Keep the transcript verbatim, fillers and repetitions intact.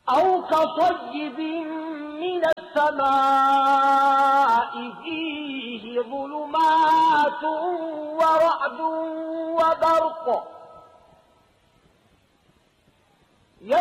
أو كصيب من السماء فيه ظلمات ورعد وبرق